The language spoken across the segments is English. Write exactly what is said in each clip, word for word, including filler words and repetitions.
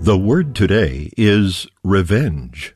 The word today is revenge.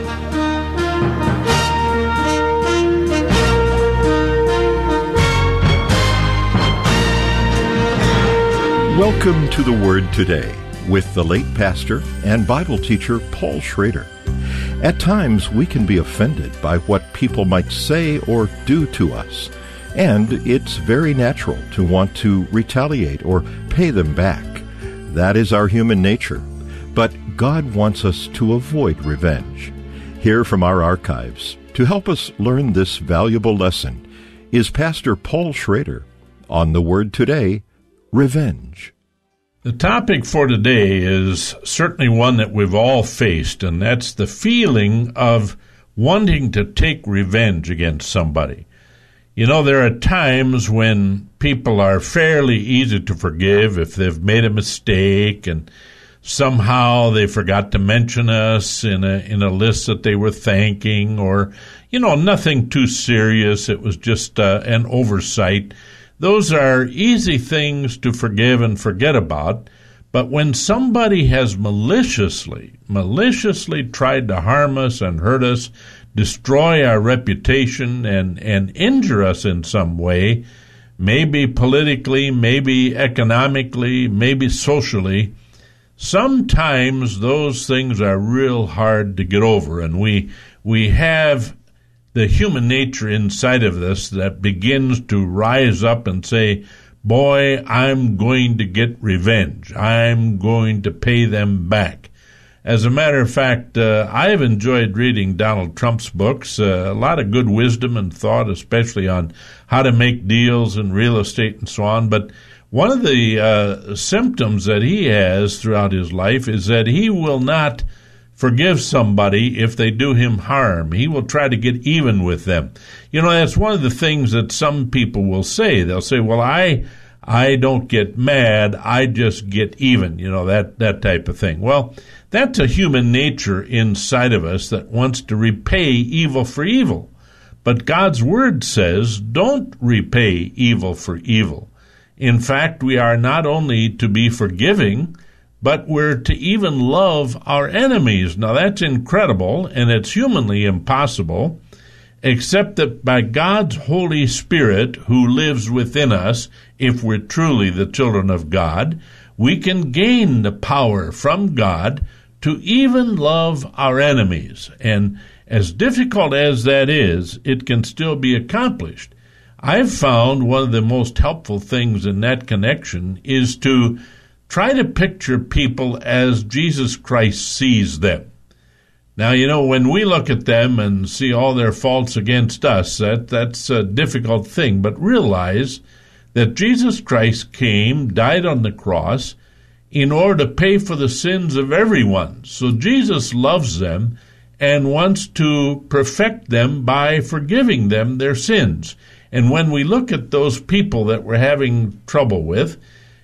Welcome to the Word Today with the late pastor and Bible teacher Paul Schrader. At times we can be offended by what people might say or do to us, and it's very natural to want to retaliate or pay them back. That is our human nature. But God wants us to avoid revenge. Here from our archives, to help us learn this valuable lesson, is Pastor Paul Schrader on the Word Today, Revenge. The topic for today is certainly one that we've all faced, and that's the feeling of wanting to take revenge against somebody. You know, there are times when people are fairly easy to forgive if they've made a mistake and somehow they forgot to mention us in a in a list that they were thanking, or, you know, nothing too serious. It was just uh, an oversight. Those are easy things to forgive and forget about. But when somebody has maliciously, maliciously tried to harm us and hurt us, destroy our reputation and, and injure us in some way, maybe politically, maybe economically, maybe socially, sometimes those things are real hard to get over, and we we have the human nature inside of us that begins to rise up and say, boy, I'm going to get revenge. I'm going to pay them back. As a matter of fact, uh, I've enjoyed reading Donald Trump's books, uh, a lot of good wisdom and thought, especially on how to make deals in real estate and so on, but one of the uh, symptoms that he has throughout his life is that he will not forgive somebody if they do him harm. He will try to get even with them. You know, that's one of the things that some people will say. They'll say, well, I I don't get mad, I just get even, you know, that, that type of thing. Well, that's a human nature inside of us that wants to repay evil for evil. But God's Word says, don't repay evil for evil. In fact, we are not only to be forgiving, but we're to even love our enemies. Now, that's incredible, and it's humanly impossible, except that by God's Holy Spirit, who lives within us, if we're truly the children of God, we can gain the power from God to even love our enemies. And as difficult as that is, it can still be accomplished. I've found one of the most helpful things in that connection is to try to picture people as Jesus Christ sees them. Now, you know, when we look at them and see all their faults against us, that, that's a difficult thing. But realize that Jesus Christ came, died on the cross, in order to pay for the sins of everyone. So Jesus loves them and wants to perfect them by forgiving them their sins. And when we look at those people that we're having trouble with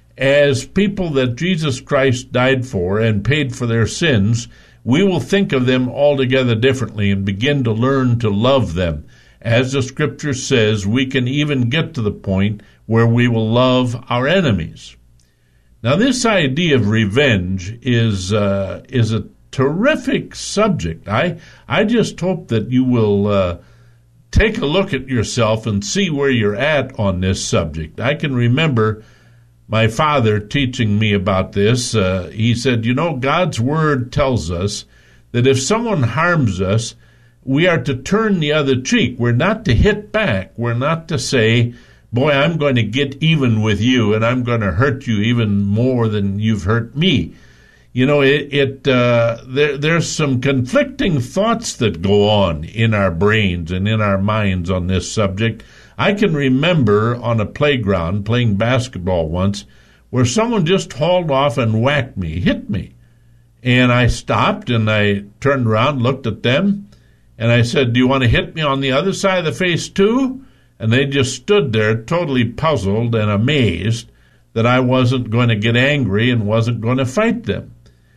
as people that Jesus Christ died for and paid for their sins, we will think of them altogether differently and begin to learn to love them. As the Scripture says, we can even get to the point where we will love our enemies. Now, this idea of revenge is uh, is a terrific subject. I I just hope that you will uh, take a look at yourself and see where you're at on this subject. I can remember my father teaching me about this. Uh, he said, you know, God's Word tells us that if someone harms us, we are to turn the other cheek. We're not to hit back. We're not to say, boy, I'm going to get even with you, and I'm going to hurt you even more than you've hurt me. You know, it, it uh, there, there's some conflicting thoughts that go on in our brains and in our minds on this subject. I can remember on a playground playing basketball once where someone just hauled off and whacked me, hit me. And I stopped and I turned around, looked at them, and I said, do you want to hit me on the other side of the face too? And they just stood there totally puzzled and amazed that I wasn't going to get angry and wasn't going to fight them.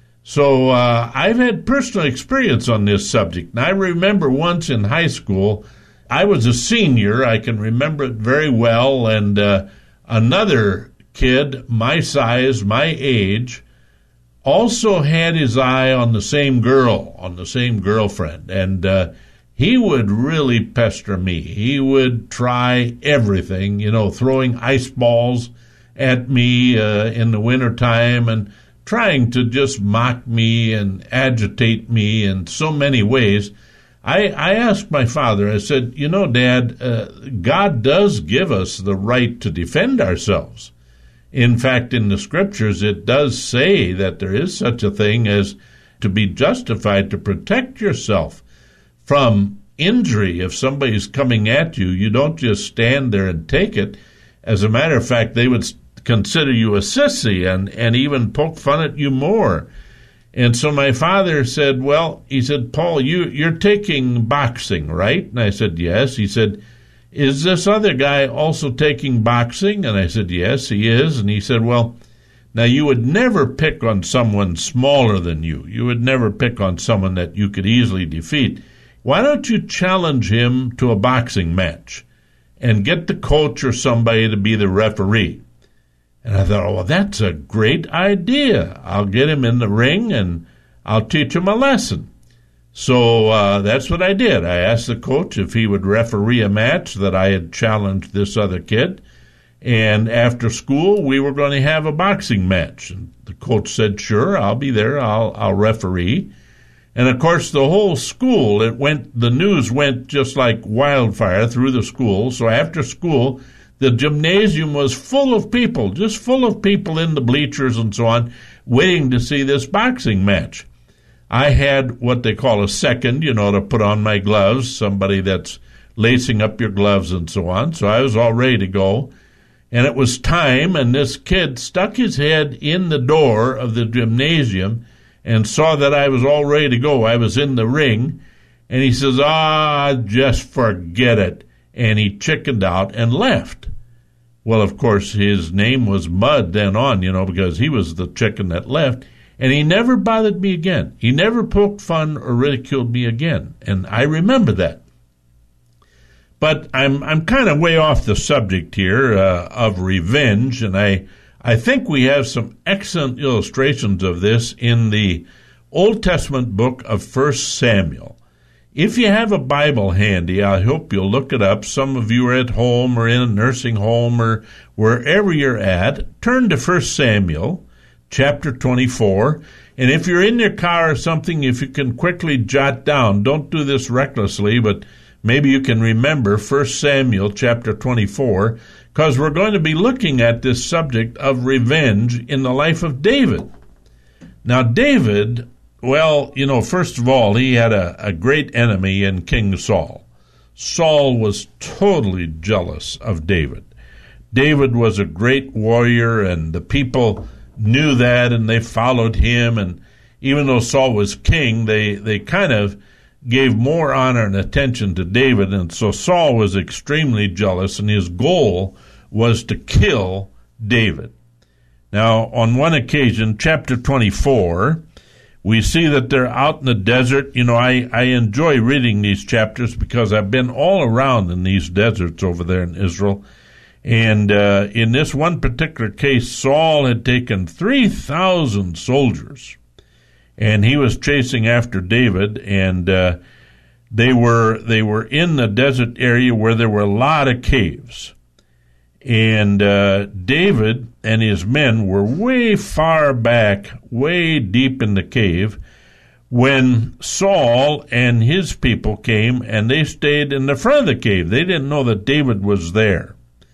So uh, I've had personal experience on this subject. And I remember once in high school, I was a senior. I can remember it very well. And uh, another kid, my size, my age, also had his eye on the same girl, on the same girlfriend. And uh, he would really pester me. He would try everything, you know, throwing ice balls at me uh, in the wintertime and trying to just mock me and agitate me in so many ways. I, I asked my father, I said, you know, Dad, uh, God does give us the right to defend ourselves. In fact, in the scriptures, it does say that there is such a thing as to be justified to protect yourself from injury. If somebody's coming at you, you don't just stand there and take it. As a matter of fact, they would consider you a sissy and, and even poke fun at you more. And so my father said, well, he said, Paul, you, you're taking boxing, right? And I said, yes. He said, is this other guy also taking boxing? And I said, yes, he is. And he said, well, now you would never pick on someone smaller than you. You would never pick on someone that you could easily defeat. Why don't you challenge him to a boxing match and get the coach or somebody to be the referee? And I thought, oh, well, that's a great idea. I'll get him in the ring and I'll teach him a lesson. So uh, that's what I did. I asked the coach if he would referee a match that I had challenged this other kid. And after school, we were going to have a boxing match. And the coach said, sure, I'll be there. I'll, I'll referee. And, of course, the whole school, it went. the news went just like wildfire through the school. So after school, the gymnasium was full of people, just full of people in the bleachers and so on, waiting to see this boxing match. I had what they call a second, you know, to put on my gloves, somebody that's lacing up your gloves and so on. So I was all ready to go. And it was time, and this kid stuck his head in the door of the gymnasium and saw that I was all ready to go. I was in the ring, and he says, ah, just forget it. And he chickened out and left. Well, of course, his name was Mud then on, you know, because he was the chicken that left. And he never bothered me again. He never poked fun or ridiculed me again. And I remember that. But I'm I'm kind of way off the subject here uh, of revenge, and I I think we have some excellent illustrations of this in the Old Testament book of First Samuel. If you have a Bible handy, I hope you'll look it up. Some of you are at home or in a nursing home or wherever you're at. Turn to First Samuel, chapter twenty-four. And if you're in your car or something, if you can quickly jot down, don't do this recklessly, but maybe you can remember First Samuel, chapter twenty-four, because we're going to be looking at this subject of revenge in the life of David. Now, David, well, you know, first of all, he had a, a great enemy in King Saul. Saul was totally jealous of David. David was a great warrior, and the people knew that, and they followed him. And even though Saul was king, they, they kind of gave more honor and attention to David. And so Saul was extremely jealous, and his goal was to kill David. Now, on one occasion, chapter twenty-four, we see that they're out in the desert. You know, I, I enjoy reading these chapters because I've been all around in these deserts over there in Israel. And uh, in this one particular case, Saul had taken three thousand soldiers, and he was chasing after David, and uh, they were they were in the desert area where there were a lot of caves. And uh, David and his men were way far back, way deep in the cave, when Saul and his people came, and they stayed in the front of the cave. They didn't know that David was there.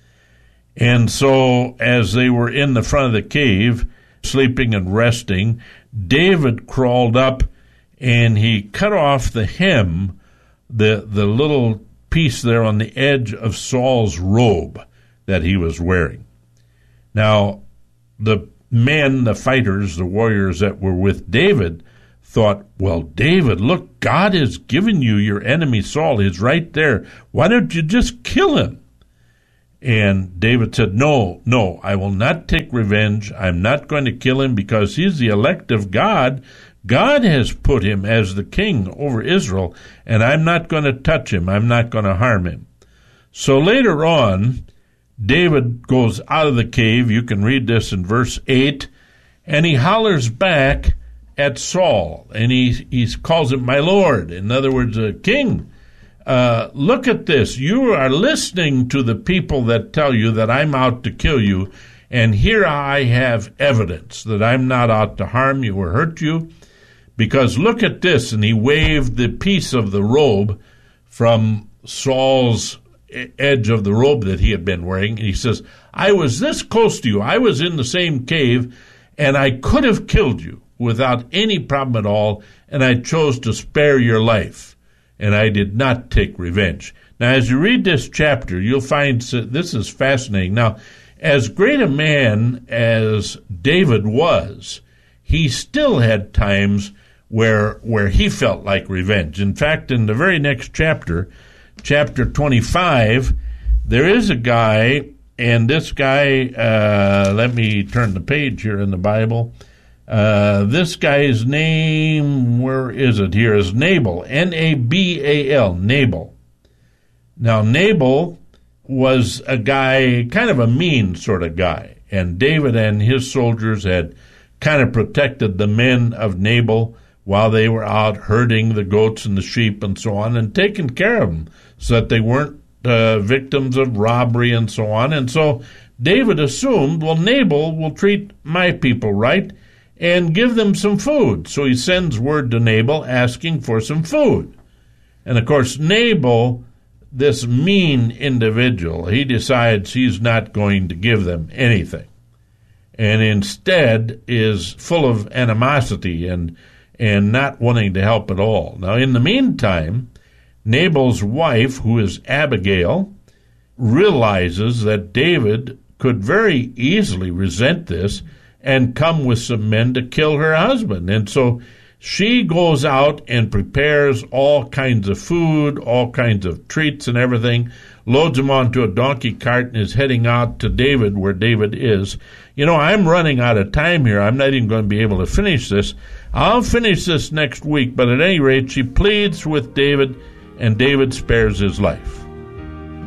And so as they were in the front of the cave, sleeping and resting, David crawled up and he cut off the hem, the the little piece there on the edge of Saul's robe that he was wearing. Now, the men, the fighters, the warriors that were with David thought, well, David, look, God has given you your enemy Saul. He's right there. Why don't you just kill him? And David said, no, no, I will not take revenge. I'm not going to kill him because he's the elect of God. God has put him as the king over Israel, and I'm not going to touch him. I'm not going to harm him. So later on, David goes out of the cave. You can read this in verse eight. and he hollers back at Saul, and he, he calls him my lord. In other words, a king. Uh, look at this. You are listening to the people that tell you that I'm out to kill you, and here I have evidence that I'm not out to harm you or hurt you, because look at this. And he waved the piece of the robe from Saul's edge of the robe that he had been wearing, and he says, I was this close to you. I was in the same cave, and I could have killed you without any problem at all, and I chose to spare your life. And I did not take revenge. Now, as you read this chapter, you'll find this is fascinating. Now, as great a man as David was, he still had times where where he felt like revenge. In fact, in the very next chapter, chapter twenty-five, there is a guy, and this guy, uh, let me turn the page here in the Bible. Uh, this guy's name, where is it here, is Nabal, N A B A L, Nabal. Now, Nabal was a guy, kind of a mean sort of guy, and David and his soldiers had kind of protected the men of Nabal while they were out herding the goats and the sheep and so on, and taking care of them so that they weren't uh, victims of robbery and so on. And so David assumed, well, Nabal will treat my people right and give them some food. So he sends word to Nabal asking for some food. And, of course, Nabal, this mean individual, he decides he's not going to give them anything, and instead is full of animosity and and not wanting to help at all. Now, in the meantime, Nabal's wife, who is Abigail, realizes that David could very easily resent this and come with some men to kill her husband. And so she goes out and prepares all kinds of food, all kinds of treats and everything, loads them onto a donkey cart, and is heading out to David, where David is. You know, I'm running out of time here. I'm not even going to be able to finish this. I'll finish this next week, but at any rate, she pleads with David, and David spares his life.